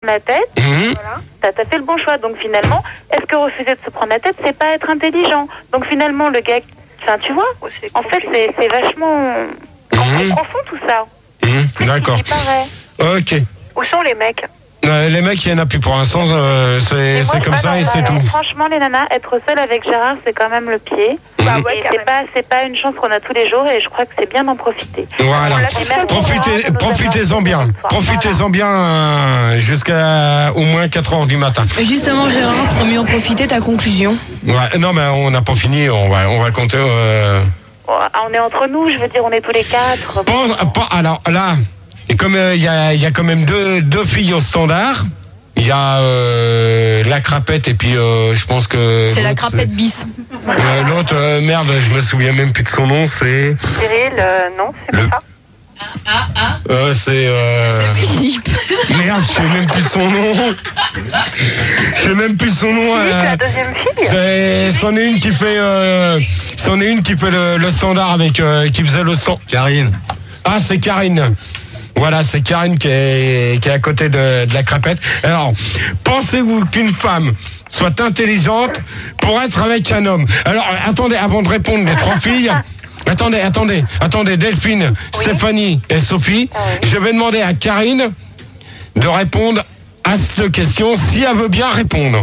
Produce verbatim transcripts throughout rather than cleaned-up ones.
la tête. Mmh. Voilà. T'as, t'as fait le bon choix. Donc finalement, est-ce que refuser de se prendre la tête, c'est pas être intelligent? Donc finalement, le gars, enfin, tu vois, en fait, c'est, c'est vachement Mmh. profond tout ça. Mmh. D'accord. Il paraît. Ok. Où sont les mecs? Euh, les mecs, il n'y en a plus pour l'instant, euh, c'est, Mais moi, c'est comme ah ça non, et bah, c'est tout. Franchement, les nanas, être seule avec Gérard, c'est quand même le pied. Mmh. Bah ouais, c'est pas, c'est pas une chance qu'on a tous les jours et je crois que c'est bien d'en profiter. Voilà. Merci Profitez, de nous profitez-en avoir bien. ce soir. Profitez-en bien euh, jusqu'à au moins quatre heures du matin. Justement, Gérard, pour mieux en profiter, ta conclusion. Ouais, non, mais on n'a pas fini. On va, on va compter. Euh... Ah, on est entre nous, je veux dire, on est tous les quatre. Pense, pas, alors là, et comme il euh, y, a, y a quand même deux, deux filles au standard. Il y a euh, la crapette et puis euh, je pense que... C'est la crapette bis. Euh, l'autre, euh, merde, je me souviens même plus de son nom, c'est... Cyril, euh, non, c'est Le... pas ça. Ah, ah. Euh, c'est... Euh... C'est Philippe. Merde, je sais même plus son nom. Je sais même plus son nom. Philippe, euh... la deuxième fille. C'est... C'en est une qui fait... Euh... C'en est une qui fait le, le standard avec... Euh, qui faisait le stand. Karine. Ah, c'est Karine. Voilà, c'est Karine qui est, qui est à côté de, de la crapette. Alors, pensez-vous qu'une femme soit intelligente pour être avec un homme? Alors, attendez, avant de répondre les trois filles, attendez, attendez, attendez, Delphine, oui. Stéphanie et Sophie, ah oui. Je vais demander à Karine de répondre à cette question, si elle veut bien répondre.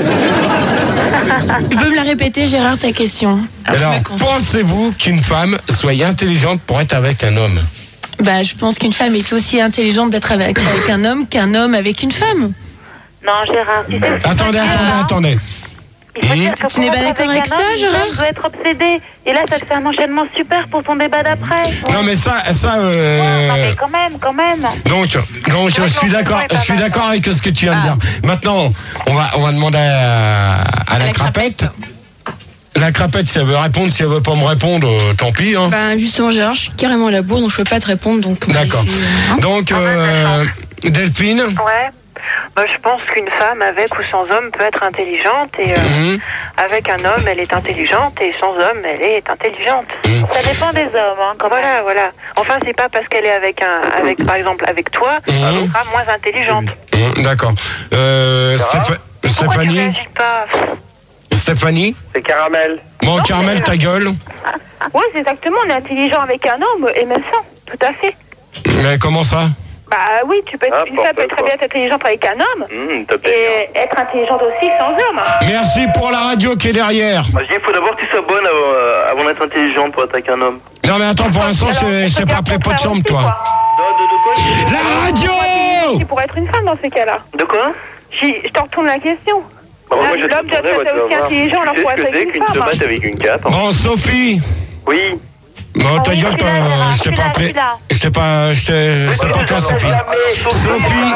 Tu peux me la répéter, Gérard, ta question? Alors, Alors pensez-vous qu'une femme soit intelligente pour être avec un homme? Bah, je pense qu'une femme est aussi intelligente d'être avec, avec un homme qu'un homme avec une femme. Non, Gérard, tu sais, attendez, attendez, attendez. Il faut dire que tu n'es pas d'accord avec ça, Gérard? Tu dois être obsédé. Et là, ça te fait un enchaînement super pour ton débat d'après. Non, mais ça, ça. Euh... Ouais, non, mais quand même, quand même. Donc, donc, je suis d'accord, je suis d'accord avec ce que tu viens de ah. dire. Maintenant, on va, on va demander à, à, à la, la crapette. crapette. La crapette, si elle veut répondre, si elle veut pas me répondre, euh, tant pis. Hein. Bah, justement, Gérard, je suis carrément à la bourre, donc je peux pas te répondre. Donc, d'accord. Hein donc, euh, Delphine. Ouais. Bah, je pense qu'une femme avec ou sans homme peut être intelligente et euh, mmh. avec un homme elle est intelligente et sans homme elle est intelligente. Mmh. Ça dépend des hommes. Hein, quand voilà, même. voilà. Enfin c'est pas parce qu'elle est avec un, avec par exemple avec toi, mmh. elle sera moins intelligente. Mmh. D'accord. Euh, Stéph- Stéphanie. Tu réagis pas Stéphanie. C'est Caramel. Bon, non, Caramel, ta gueule. Oui, c'est exactement. On est intelligent avec un homme et même sans. Tout à fait. Mais comment ça? Bah oui, tu peux être, une femme peut très bien être intelligente avec un homme mmh, et être intelligente aussi sans homme. Merci pour la radio qui est derrière. Moi je dis il faut d'abord que tu sois bonne avant, avant d'être intelligente pour être avec un homme. Non mais attends, pour l'instant je sais pas appeler pot de chambre toi. De, de, de quoi? La radio. Pour être une femme dans ces cas-là. De quoi? Je, je te retourne la question. Bah, moi, je l'homme doit être aussi intelligent alors pour être avec une femme. Tu sais ce que c'est qu'une tomate avec une cape? Bon, Sophie. Oui. Non, ta gueule, je t'ai pas appelé. Je t'ai pas. C'est pas toi, Sophie. Sophie.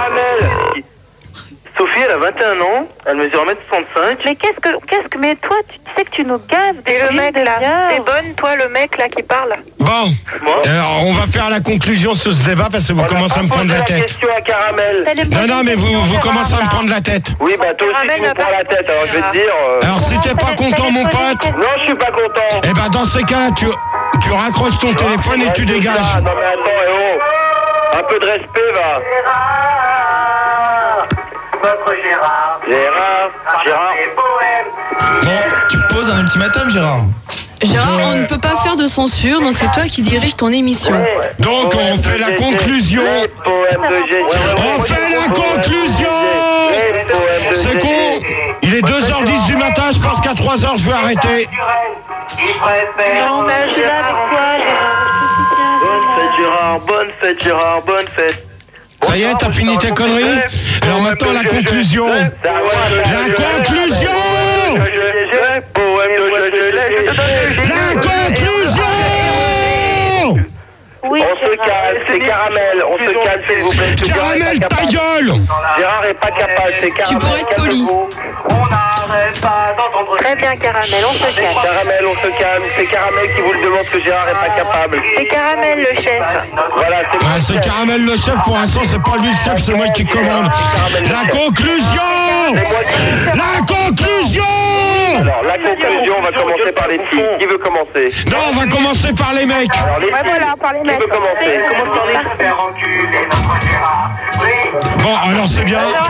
Sophie, elle a vingt et un ans, elle mesure un mètre soixante-cinq. Mais qu'est-ce que, qu'est-ce que, mais toi, tu sais que tu nous gaves. T'es le mec là. T'es bonne, toi, le mec là qui parle. Bon. Moi alors, on va faire la conclusion sur ce débat parce que vous on commencez à me prendre la, la tête. Question à Caramel. Non, non, mais vous, vous commencez à me prendre la tête. Oui, bah toi aussi tu me prends la tête, alors je vais te dire. Euh... Alors, si t'es pas content, mon pote. Non, je suis pas content. Eh ben, dans ces cas-là, tu, tu raccroches ton téléphone et tu dégages. Non, mais attends, eh oh. Un peu de respect, va. Votre Gérard. Gérard. Gérard. Bon, tu poses un ultimatum, Gérard. Gérard, on ne peut pas faire de censure, donc c'est toi qui dirige ton émission. Donc on fait la conclusion. On fait la conclusion. C'est con. Il est deux heures dix du matin, je pense qu'à trois heures je vais arrêter. Non, mais je suis là avec toi, Gérard. Bonne fête, Gérard. Bonne fête, Gérard. Bonne fête. Ça y est, t'as fini tes conneries? Alors maintenant la conclusion. La conclusion. La conclusion. Oui, on se calme, c'est Caramel, on se calme s'il vous plaît. Caramel, ta gueule. Gérard est pas capable, c'est Caramel. Tu pourrais être poli. On n'arrête pas d'entendre. Très bien, Caramel, on se calme. Caramel, on se calme, c'est Caramel qui vous le demande que Gérard est pas capable. C'est Caramel le chef. Voilà, c'est ah, c'est Caramel le chef, pour l'instant c'est pas lui le chef, c'est moi qui commande. La conclusion. La conclusion. Alors, la conclusion, on va commencer par les filles. Qui veut commencer? Non, on va commencer par les mecs. Alors, les ouais, voilà, par les mecs. Qui veut commencer? Commence par les Faire enculer notre Gérard. Oui. Bon, alors c'est bien.